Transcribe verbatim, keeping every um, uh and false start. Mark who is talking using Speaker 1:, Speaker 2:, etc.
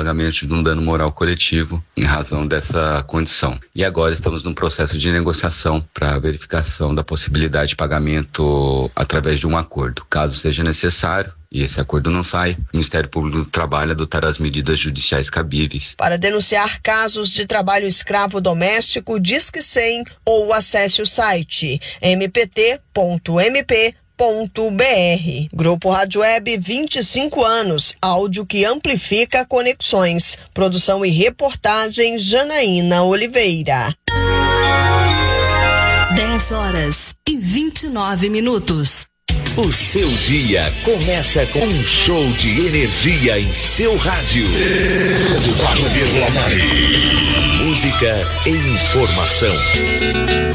Speaker 1: pagamento de um dano moral coletivo em razão dessa condição. E agora estamos num processo de negociação para verificação da possibilidade de pagamento através de um acordo. Caso seja necessário e esse acordo não sai, o Ministério Público do Trabalho adotará as medidas judiciais cabíveis.
Speaker 2: Para denunciar casos de trabalho escravo doméstico, Disque cem ou acesse o site m p t ponto m p ponto b r. Grupo Rádio Web, vinte e cinco anos, áudio que amplifica conexões. Produção e reportagem Janaína Oliveira.
Speaker 3: dez horas e vinte e nove minutos.
Speaker 4: O seu dia começa com um show de energia em seu rádio. Música e informação.